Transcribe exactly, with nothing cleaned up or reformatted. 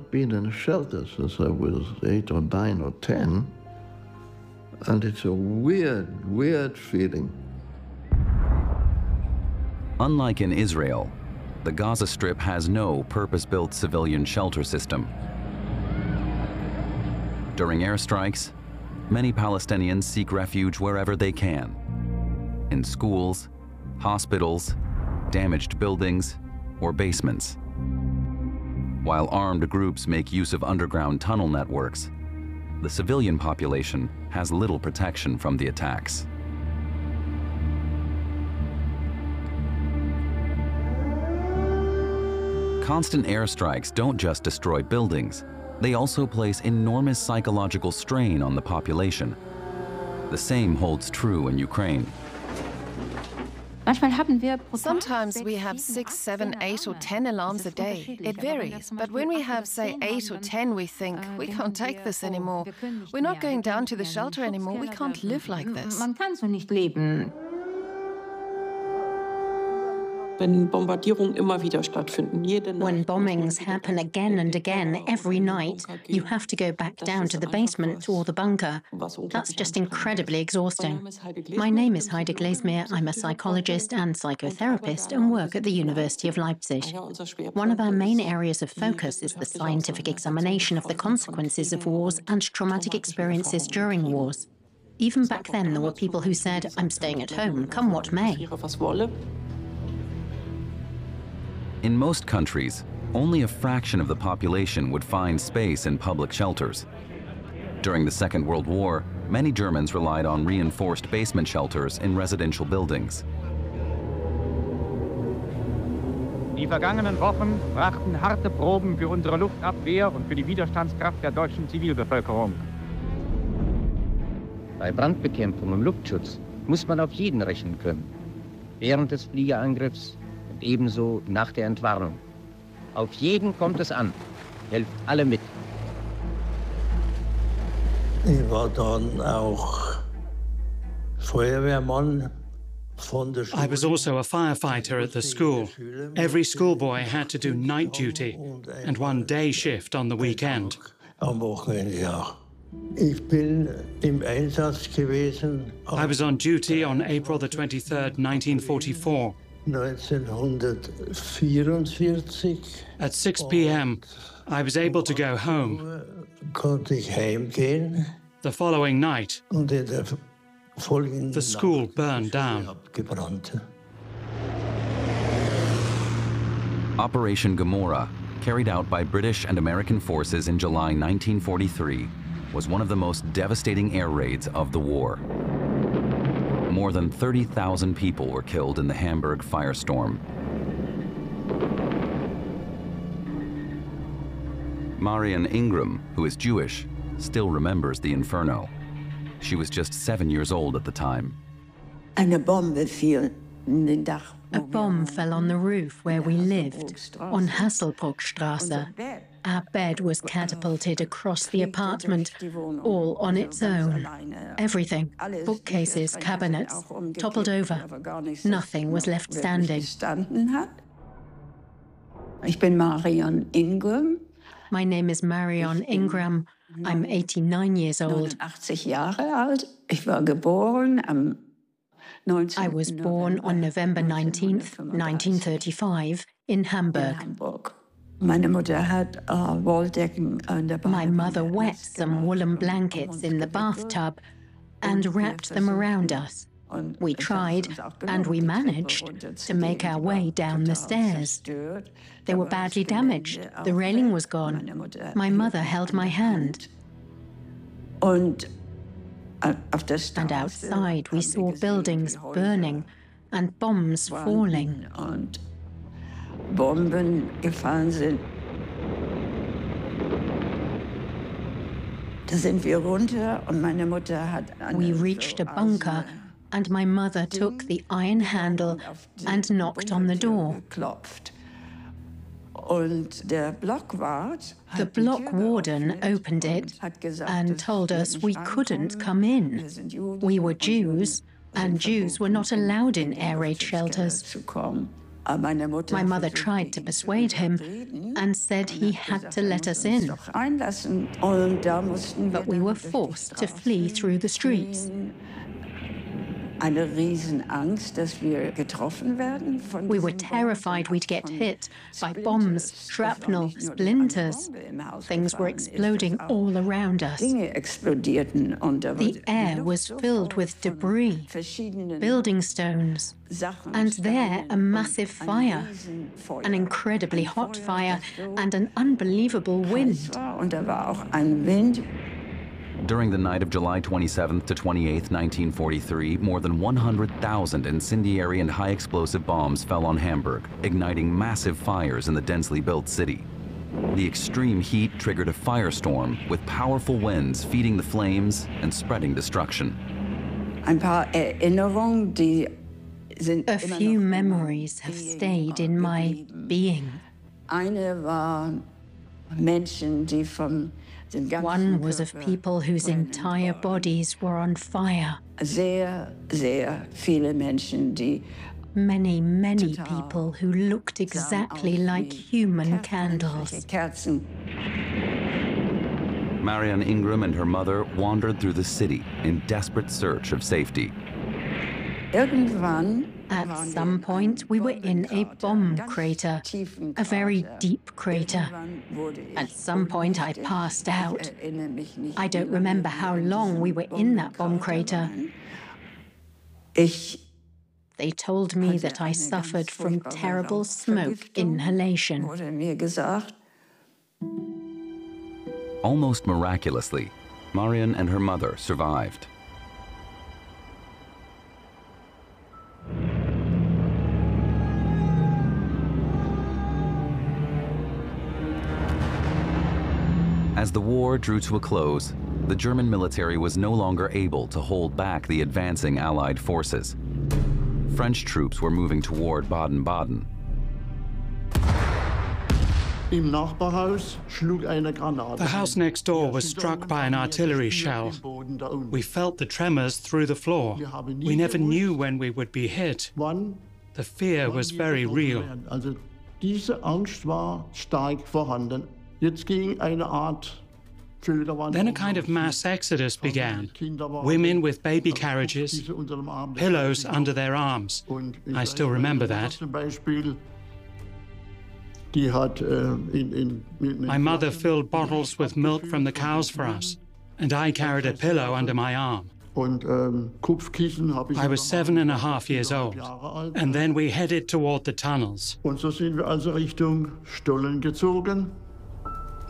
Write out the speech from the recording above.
I've been in a shelter since I was eight or nine or ten, and it's a weird, weird feeling. Unlike in Israel, the Gaza Strip has no purpose-built civilian shelter system. During airstrikes, many Palestinians seek refuge wherever they can, in schools, hospitals, damaged buildings, or basements. While armed groups make use of underground tunnel networks, the civilian population has little protection from the attacks. Constant airstrikes don't just destroy buildings, they also place enormous psychological strain on the population. The same holds true in Ukraine. Sometimes we have six, seven, eight or ten alarms a day. It varies, but when we have, say, eight or ten, we think, we can't take this anymore. We're not going down to the shelter anymore. We can't live like this. When Bombardierungen immer wieder stattfinden, jede Nacht. When bombings happen again and again every night, you have to go back down to the basement or the bunker. That's just incredibly exhausting. My name is Heide Glesmere. I'm a psychologist and psychotherapist and work at the University of Leipzig. One of our main areas of focus is the scientific examination of the consequences of wars and traumatic experiences during wars. Even back then, there were people who said, I'm staying at home, come what may. In most countries, only a fraction of the population would find space in public shelters. During the Second World War, many Germans relied on reinforced basement shelters in residential buildings. Die vergangenen Wochen brachten harte Proben für unsere Luftabwehr und für die Widerstandskraft der deutschen Zivilbevölkerung. Bei Brandbekämpfung und Luftschutz muss man auf jeden rechnen können. Während des Fliegerangriffs und ebenso nach der Entwarnung. Auf jeden kommt es an. Helft alle mit. Ich war dann auch Feuerwehrmann. I was also a firefighter at the school. Every schoolboy had to do night duty and one day shift on the weekend. Am Wochenende, ja. Ich bin im Einsatz gewesen. I was on duty on April the twenty-third, nineteen forty-four. neunzehnhundertvierundvierzig. At six p m, I was able to go home. Konnte ich heimgehen. The following night, Und in der folgenden the school burned down. Abgebrannt. Operation Gomorrah, carried out by British and American forces in July nineteen forty-three, was one of the most devastating air raids of the war. More than thirty thousand people were killed in the Hamburg firestorm. Marian Ingram, who is Jewish, still remembers the inferno. She was just seven years old at the time. A bomb fell on the roof where we lived, on Hasselbruckstrasse. Our bed was catapulted across the apartment, all on its own. Everything, bookcases, cabinets, toppled over. Nothing was left standing. My name is Marion Ingram. I'm eighty-nine years old. I was born on November nineteenth, nineteen thirty-five, in Hamburg. My mother wet some woolen blankets in the bathtub and wrapped them around us. We tried, and we managed, to make our way down the stairs. They were badly damaged. The railing was gone. My mother held my hand. And outside, we saw buildings burning and bombs falling. We reached a bunker, and my mother took the iron handle and knocked on the door. The block warden opened it and told us we couldn't come in. We were Jews, and Jews were not allowed in air raid shelters. My mother tried to persuade him and said he had to let us in. But we were forced to flee through the streets. We were terrified we'd get hit by bombs, shrapnel, splinters. Things were exploding all around us. The air was filled with debris, building stones, and there a massive fire, an incredibly hot fire, and an unbelievable wind. During the night of July twenty-seventh to twenty-eighth, nineteen forty-three, more than one hundred thousand incendiary and high-explosive bombs fell on Hamburg, igniting massive fires in the densely built city. The extreme heat triggered a firestorm with powerful winds feeding the flames and spreading destruction. A few memories have stayed in my being. One was of people whose entire bodies were on fire. Many, many people who looked exactly like human candles. Marianne Ingram and her mother wandered through the city in desperate search of safety. At some point, we were in a bomb crater, a very deep crater. At some point, I passed out. I don't remember how long we were in that bomb crater. They told me that I suffered from terrible smoke inhalation. Almost miraculously, Marianne and her mother survived. As the war drew to a close, the German military was no longer able to hold back the advancing Allied forces. French troops were moving toward Baden-Baden. The house next door was struck by an artillery shell. We felt the tremors through the floor. We never knew when we would be hit. The fear was very real. Then a kind of mass exodus began. Women with baby carriages, pillows under their arms. I still remember that. My mother filled bottles with milk from the cows for us, and I carried a pillow under my arm. I was seven and a half years old, and then we headed toward the tunnels.